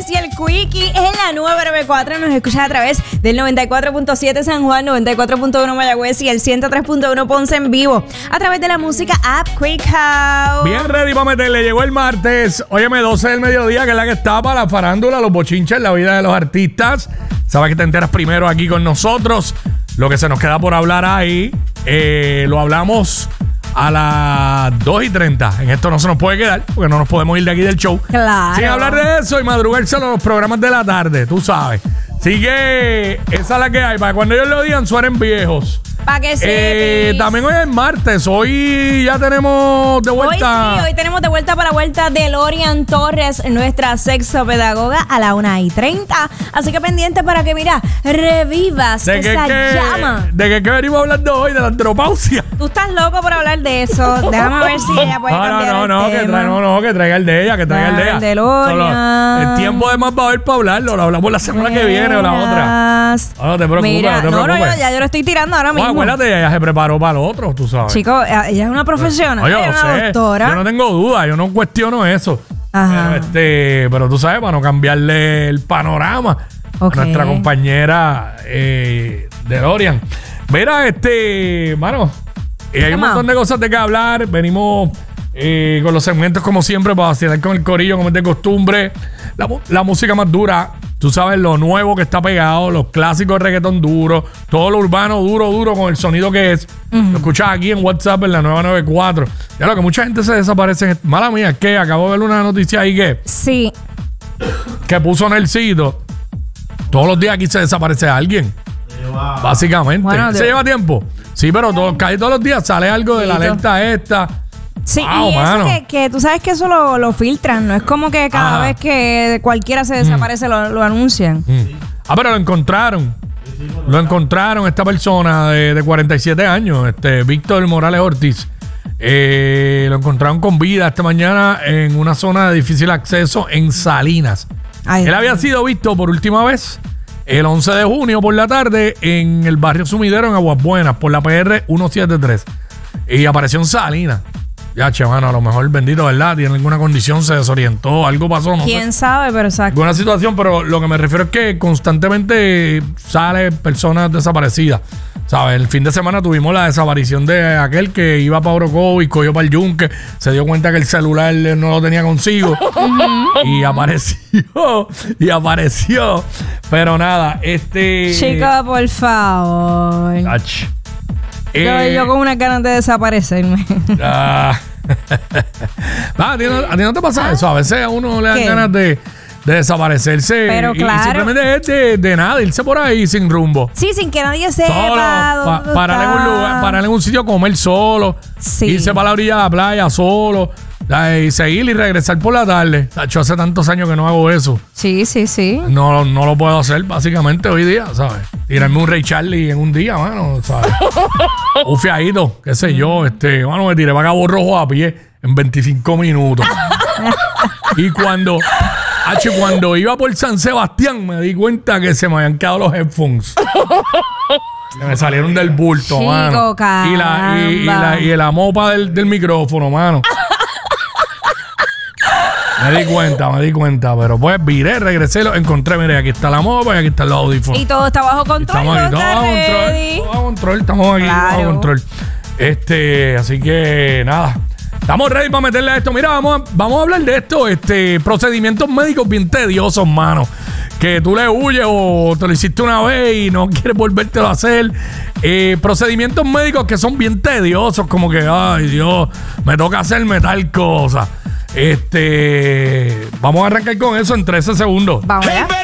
Mayagüez y el Quickie en la 994. Nos escuchas a través del 94.7 San Juan, 94.1 Mayagüez y el 103.1 Ponce en vivo. A través de la música App Quick House. Bien ready para meterle. Llegó el martes. Óyeme, 12 del mediodía, que es la que está para la farándula, los bochinches, la vida de los artistas. Sabes que te enteras primero aquí con nosotros. Lo que se nos queda por hablar ahí, lo hablamos a las 2:30. En esto no se nos puede quedar porque no nos podemos ir de aquí del show. Claro. Sin hablar de eso y madrugárselo a los programas de la tarde, tú sabes. Así que esa es la que hay. Para cuando ellos lo digan, suenen viejos. Para que se también hoy es martes. Hoy ya tenemos de vuelta. Hoy tenemos de vuelta para vuelta DeLorean Torres, nuestra sexopedagoga, a la 1:30. Así que pendiente para que, mira, revivas esa llama. ¿De qué venimos hablando hoy? De la andropausia. Tú estás loco por hablar de eso. Déjame ver si ella puede cambiar el tema. Que traiga el de ella, que traiga el de ella. DeLorean. El tiempo de más va a haber para hablarlo. Lo hablamos la semana que viene o la otra. No te preocupes, mira, no te preocupes. ya yo lo estoy tirando ahora mismo. Acuérdate, ella se preparó para lo otro, tú sabes. Chico, ella es una profesional. Oye, ella es una doctora. Yo no tengo duda, yo no cuestiono eso. Ajá. Pero tú sabes, para no cambiarle el panorama a nuestra compañera DeLorean. Mira, mano, hay un montón de cosas de que hablar. Venimos con los segmentos como siempre para vacilar con el corillo, como es de costumbre. La música más dura. Tú sabes lo nuevo que está pegado, los clásicos de reggaetón duro, todo lo urbano duro con el sonido que es. Lo escuchas aquí en WhatsApp en la 994. Ya lo que mucha gente se desaparece. Mala mía, es que acabo de ver una noticia ahí que puso Nelsito. Todos los días aquí se desaparece alguien. Básicamente. Bueno, se lleva tiempo. Sí, pero casi todos los días sale algo de la alerta esta. Sí, wow, y mano. eso que tú sabes que eso lo filtran, no es como que cada vez que cualquiera se desaparece lo anuncian. Pero lo encontraron. Lo encontraron esta persona de 47 años, Víctor Morales Ortiz. Lo encontraron con vida esta mañana en una zona de difícil acceso en Salinas. Él había sido visto por última vez el 11 de junio por la tarde en el barrio Sumidero en Aguas Buenas por la PR 173 y apareció en Salinas. Ya, mano, a lo mejor bendito, ¿verdad? Tiene alguna condición, se desorientó, algo pasó, no sé. ¿Quién sabe? Pero exacto. Alguna situación, pero lo que me refiero es que constantemente sale personas desaparecidas. ¿Sabes? El fin de semana tuvimos la desaparición de aquel que iba para Orocovis, cogió para el Yunque, se dio cuenta que el celular no lo tenía consigo y apareció. Pero nada, Chica, por favor. Ach. Yo con unas ganas de desaparecerme. ¿A ti no te pasa eso? A veces a uno le dan ganas de desaparecerse. Pero claro. Y simplemente de nada, irse por ahí sin rumbo. Sí, sin que nadie sepa. Parar en un lugar, parar en un sitio, comer solo. Sí. Irse para la orilla de la playa solo. Y seguir y regresar por la tarde. Yo hace tantos años que no hago eso. Sí. No lo puedo hacer básicamente hoy día, ¿sabes? Tirarme un Ray Charlie en un día, mano, ¿sabes? Un fiadito, qué sé yo. Mano, me tiré para Cabo Rojo a pie en 25 minutos. Y cuando iba por San Sebastián me di cuenta que se me habían quedado los headphones. Que me salieron del bulto, chico, mano. Y la mopa del micrófono, mano. Me di cuenta, pero pues viré, regresé, lo encontré, mire, aquí está la mopa y aquí están los audífonos. Y todo está bajo control. Estamos aquí, todo bajo control, estamos aquí bajo control. Así que nada, estamos ready para meterle a esto. Mira, vamos a hablar de esto, procedimientos médicos bien tediosos, mano. Que tú le huyes o te lo hiciste una vez y no quieres volvértelo a hacer. Procedimientos médicos que son bien tediosos, como que, ay Dios, me toca hacerme tal cosa. Vamos a arrancar con eso en 13 segundos. Vamos allá.